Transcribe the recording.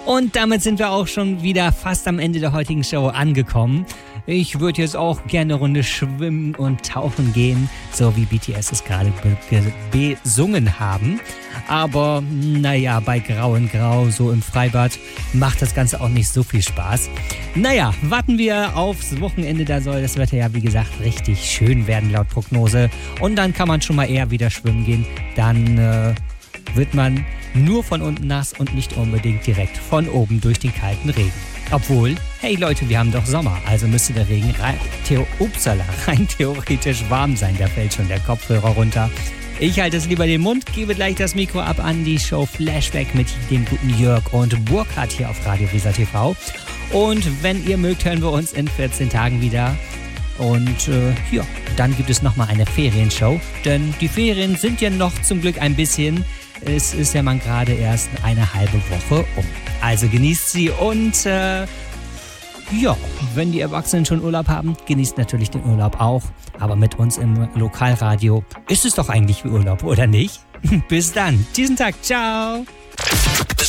Und damit sind wir auch schon wieder fast am Ende der heutigen Show angekommen. Ich würde jetzt auch gerne eine Runde schwimmen und tauchen gehen, so wie BTS es gerade besungen haben. Aber naja, bei Grau in Grau, so im Freibad, macht das Ganze auch nicht so viel Spaß. Naja, warten wir aufs Wochenende, da soll das Wetter ja wie gesagt richtig schön werden laut Prognose. Und dann kann man schon mal eher wieder schwimmen gehen. Dann wird man nur von unten nass und nicht unbedingt direkt von oben durch den kalten Regen. Obwohl, hey Leute, wir haben doch Sommer, also müsste der Regen rein theoretisch warm sein. Da fällt schon der Kopfhörer runter. Ich halte es lieber den Mund, gebe gleich das Mikro ab an die Show Flashback mit dem guten Jörg und Burkhard hier auf Radio Weser TV. Und wenn ihr mögt, hören wir uns in 14 Tagen wieder. Und ja, dann gibt es nochmal eine Ferienshow, denn die Ferien sind ja noch zum Glück ein bisschen. Es ist ja man gerade erst eine halbe Woche um. Also genießt sie und ja, wenn die Erwachsenen schon Urlaub haben, genießt natürlich den Urlaub auch. Aber mit uns im Lokalradio ist es doch eigentlich wie Urlaub, oder nicht? Bis dann. Diesen Tag. Ciao.